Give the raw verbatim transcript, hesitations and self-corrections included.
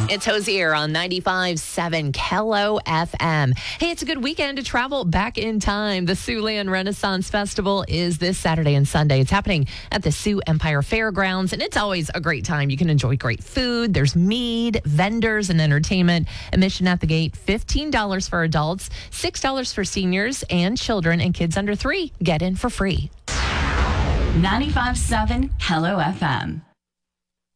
It's Hosier on ninety-five point seven Kello F M. Hey, it's a good weekend to travel back in time. The Siouxland Renaissance Festival is this Saturday and Sunday. It's happening at the Sioux Empire Fairgrounds, and it's always a great time. You can enjoy great food. There's mead, vendors, and entertainment. Admission at the gate, fifteen dollars for adults, six dollars for seniors and children, and kids under three get in for free. ninety-five point seven Kello F M.